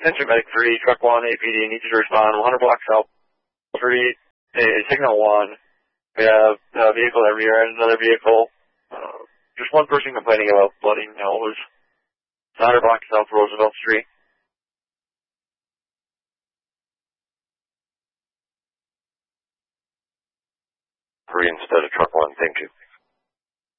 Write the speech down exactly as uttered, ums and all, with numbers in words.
Attention Medic three, Truck one, A P D, needs to respond. one hundred blocks south. three, a, Signal one. We have a vehicle that rear-ended another vehicle. Uh, just one person complaining about flooding. You know, it was one hundred blocks south Roosevelt Street. Three instead of Truck one, thank you.